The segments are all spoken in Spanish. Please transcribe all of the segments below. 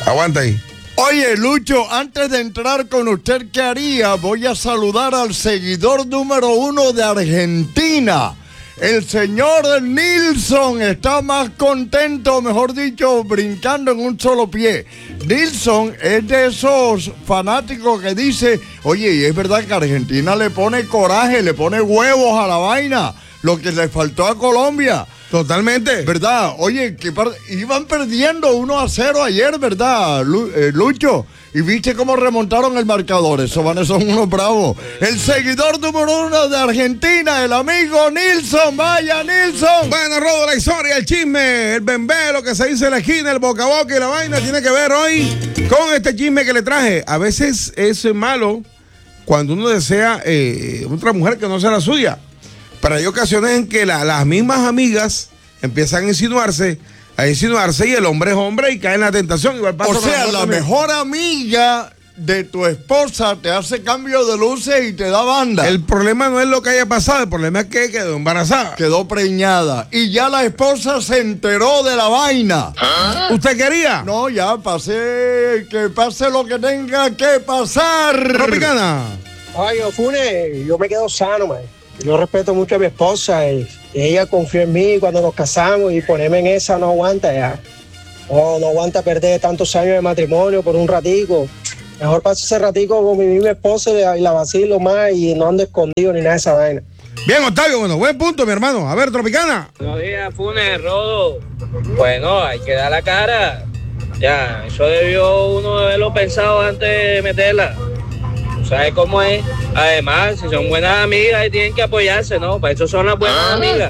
Aguanta ahí. Oye, Lucho, antes de entrar con usted, ¿qué haría? Voy a saludar al seguidor número 1 de Argentina. El señor Nilsson está más contento, mejor dicho, brincando en un solo pie. Nilsson es de esos fanáticos que dice, oye, y es verdad que Argentina le pone coraje, le pone huevos a la vaina, lo que le faltó a Colombia. Totalmente. ¿Verdad? Oye, que iban perdiendo 1-0 ayer, ¿verdad, Lucho? Y viste cómo remontaron el marcador. Esos vanes son unos bravos. El seguidor número 1 de Argentina, el amigo Nilsson. ¡Vaya, Nilsson! Bueno, Rodo, la historia, el chisme, el bembé, lo que se dice en la esquina, el boca a boca y la vaina tiene que ver hoy con este chisme que le traje. A veces es malo cuando uno desea otra mujer que no sea la suya. Pero hay ocasiones en que las mismas amigas empiezan a insinuarse y el hombre es hombre y cae en la tentación. Igual pasa o sea, la mejor amiga de tu esposa te hace cambio de luces y te da banda. El problema no es lo que haya pasado, el problema es que quedó embarazada. Quedó preñada. Y ya la esposa se enteró de la vaina. ¿Ah? ¿Usted quería? No, ya pasé, que pase lo que tenga que pasar. Tropicana. Ay, Ofune, yo me quedo sano, man. Yo respeto mucho a mi esposa y ella confió en mí cuando nos casamos y ponerme en esa no aguanta ya. No aguanta perder tantos años de matrimonio por un ratico. Mejor paso ese ratico con mi misma esposa y la vacilo más y no ando escondido ni nada de esa vaina. Bien, Octavio, bueno, buen punto, mi hermano. A ver, Tropicana. Buenos días, Funes, Rodo. Bueno, hay que dar la cara. Ya, eso debió uno haberlo pensado antes de meterla. ¿Sabes cómo es? Además, si son buenas amigas, tienen que apoyarse, ¿no? Para eso son las buenas amigas.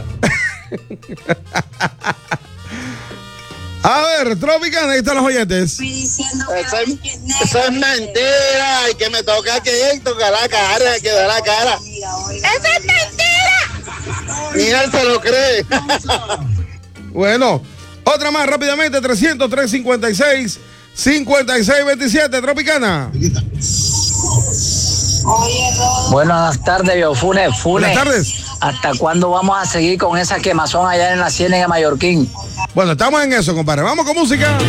A ver, Tropicana, ahí están los oyentes. Eso es mentira, y que me toca que tocar la cara, que da la cara. ¡Eso es mentira! Ni él se lo cree. Bueno, otra más rápidamente, 300-356-5627, Tropicana. Buenas tardes, Biofune. Buenas tardes. ¿Hasta cuándo vamos a seguir con esa quemazón allá en la Ciénaga Mallorquín? Bueno, estamos en eso, compadre. Vamos con música.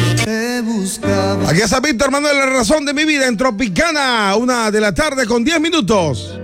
Aquí está Víctor Manuel, la razón de mi vida en Tropicana. 1:10 p.m.